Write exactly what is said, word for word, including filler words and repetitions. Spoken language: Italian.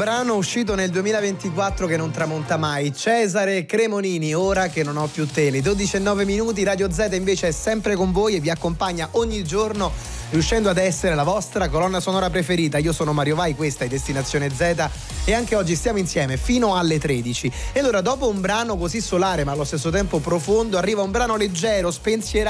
brano uscito nel duemilaventiquattro che non tramonta mai, Cesare Cremonini, Ora che non ho più te. Le dodici e nove minuti, Radio Z invece è sempre con voi e vi accompagna ogni giorno, riuscendo ad essere la vostra colonna sonora preferita. Io sono Mario Vai, questa è Destinazione Z e anche oggi stiamo insieme fino alle tredici. E allora, dopo un brano così solare ma allo stesso tempo profondo, arriva un brano leggero, spensierato,